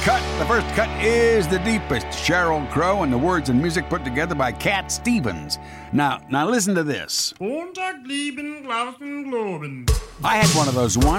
cut. The first cut is The Deepest. Sheryl Crow and the words and music put together by Cat Stevens. Now listen to this. Montag lieben, glauben, globen. I had one of those once.